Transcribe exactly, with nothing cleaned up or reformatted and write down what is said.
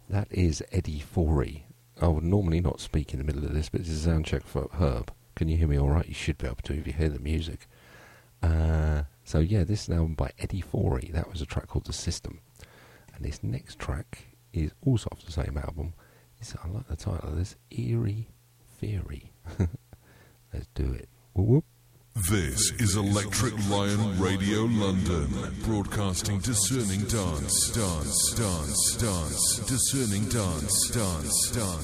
That is Eddie Forey. I would normally not speak in the middle of this, but it's a sound check for Herb. Can you hear me all right? You should be able to if you hear the music. Uh, so yeah, this is an album by Eddie Forey. That was a track called The System. And this next track is also off the same album. It's, I like the title of this, Eerie Theory. Let's do it. Whoop, whoop. This is Electric Lion Radio London, broadcasting discerning dance, dance, dance, dance, discerning dance, dance, dance.